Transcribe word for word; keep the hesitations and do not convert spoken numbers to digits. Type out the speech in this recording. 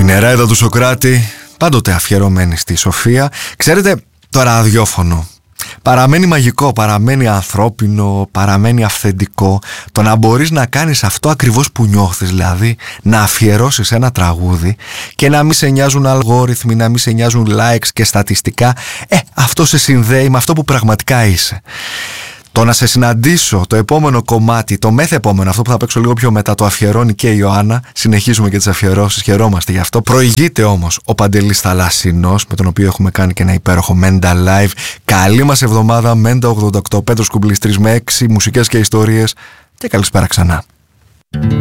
Η νεράιδα του Σωκράτη, πάντοτε αφιερωμένη στη Σοφία. Ξέρετε, το ραδιόφωνο παραμένει μαγικό, παραμένει ανθρώπινο, παραμένει αυθεντικό. Το να μπορείς να κάνεις αυτό ακριβώς που νιώθεις, δηλαδή να αφιερώσεις ένα τραγούδι και να μην σε νοιάζουν αλγόριθμοι, να μην σε νοιάζουν likes και στατιστικά, ε, αυτό σε συνδέει με αυτό που πραγματικά είσαι. Το να σε συναντήσω, το επόμενο κομμάτι, το μεθεπόμενο, αυτό που θα παίξω λίγο πιο μετά, το αφιερώνει και η Ιωάννα. Συνεχίζουμε και τις αφιερώσεις, χαιρόμαστε γι' αυτό. Προηγείται όμως ο Παντελής Θαλασσινός, με τον οποίο έχουμε κάνει και ένα υπέροχο Μέντα Live. Καλή μας εβδομάδα, Μέντα ογδόντα οκτώ, Πέτρος Κουμπλής τρεις με έξι, μουσικές και ιστορίες, και καλησπέρα ξανά.